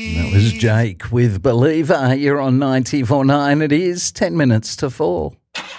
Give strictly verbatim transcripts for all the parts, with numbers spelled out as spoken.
That was Jake with Believer. You're on ninety-four point nine. It is ten minutes to four.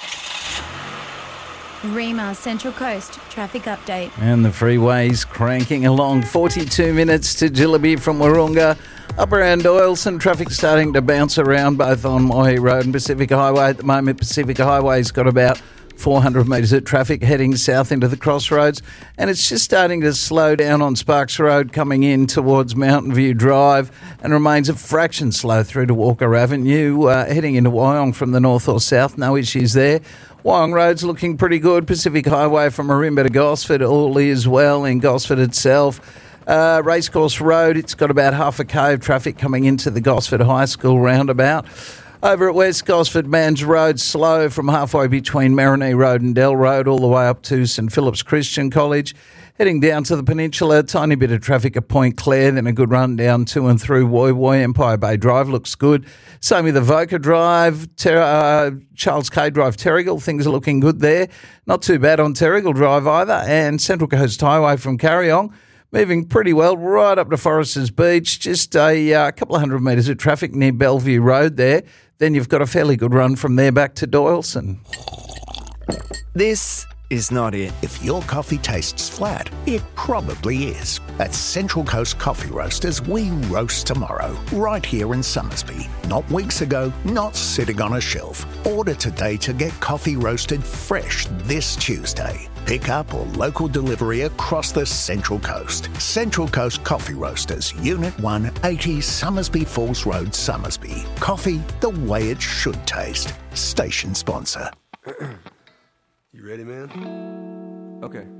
Rima Central Coast traffic update. And the freeway's cranking along. forty-two minutes to Jillaby from Wahroonga. Up around Doyleson, traffic starting to bounce around both on Mohi Road and Pacific Highway. At the moment, Pacific Highway's got about four hundred metres of traffic heading south into the crossroads, and it's just starting to slow down on Sparks Road coming in towards Mountain View Drive, and remains a fraction slow through to Walker Avenue, uh, heading into Wyong from the north or south. No issues there. Wyong Road's looking pretty good. Pacific Highway from Marimba to Gosford, all is well in Gosford itself. Uh, Racecourse Road, it's got about half a K of traffic coming into the Gosford High School roundabout. Over at West Gosford, Mans Road, slow from halfway between Marinee Road and Dell Road all the way up to St Philip's Christian College. Heading down to the peninsula, tiny bit of traffic at Point Clare, then a good run down to and through Woy Woy. Empire Bay Drive looks good. Same with the Voca Drive, Ter- uh, Charles K Drive, Terrigal. Things are looking good there. Not too bad on Terrigal Drive either. And Central Coast Highway from Carryong, moving pretty well right up to Foresters Beach. Just a uh, couple of hundred metres of traffic near Bellevue Road there. Then you've got a fairly good run from there back to Doyleson. This is not it. If your coffee tastes flat, it probably is. At Central Coast Coffee Roasters, we roast tomorrow, right here in Summersby. Not weeks ago, not sitting on a shelf. Order today to get coffee roasted fresh this Tuesday. Pick up or local delivery across the Central Coast. Central Coast Coffee Roasters, Unit one, eighty Summersby Falls Road, Summersby. Coffee the way it should taste. Station sponsor. You ready, man? Okay.